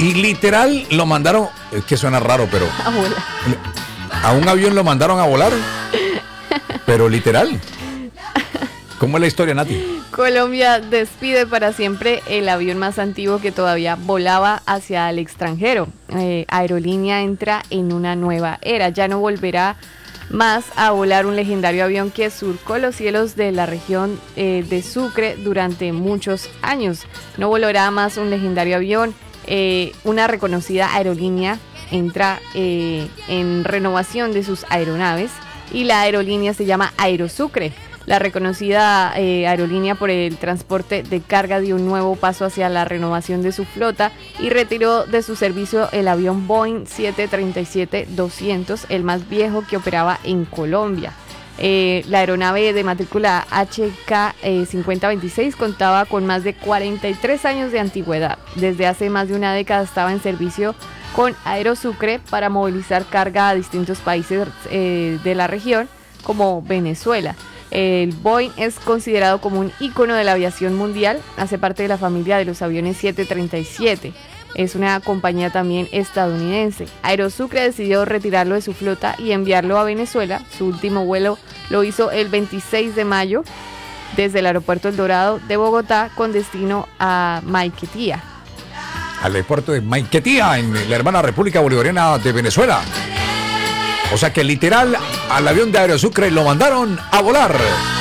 Y literal lo mandaron, es que suena raro, pero A volar. a un avión lo mandaron a volar, pero literal. ¿Cómo es la historia, Nati? Colombia despide para siempre el avión más antiguo que todavía volaba hacia el extranjero. Aerolínea entra en una nueva era. Ya no volverá más a volar un legendario avión que surcó los cielos de la región de Sucre durante muchos años. No volará más un legendario avión. Una reconocida aerolínea entra en renovación de sus aeronaves y la aerolínea se llama Aerosucre. La reconocida aerolínea por el transporte de carga dio un nuevo paso hacia la renovación de su flota y retiró de su servicio el avión Boeing 737-200, el más viejo que operaba en Colombia. La aeronave de matrícula HK-5026 contaba con más de 43 años de antigüedad. Desde hace más de una década estaba en servicio con Aerosucre para movilizar carga a distintos países de la región, como Venezuela. El Boeing es considerado como un ícono de la aviación mundial, hace parte de la familia de los aviones 737. Es una compañía también estadounidense. Aerosucre decidió retirarlo de su flota y enviarlo a Venezuela. Su último vuelo lo hizo el 26 de mayo desde el aeropuerto El Dorado de Bogotá con destino a Maiquetía. Al aeropuerto de Maiquetía, en la hermana República Bolivariana de Venezuela. O sea que literal al avión de Aerosucre lo mandaron a volar.